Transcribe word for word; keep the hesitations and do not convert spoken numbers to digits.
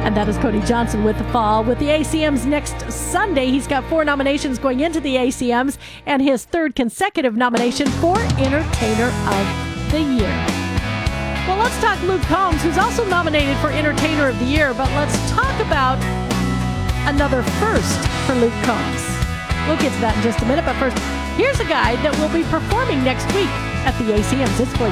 And that is Cody Johnson with The Fall. With the A C Ms next Sunday, he's got four nominations going into the A C Ms and his third consecutive nomination for Entertainer of the Year. Well, let's talk Luke Combs, who's also nominated for Entertainer of the Year, but let's talk about another first for Luke Combs. We'll get to that in just a minute, but first, here's a guy that will be performing next week at the A C Ms. It's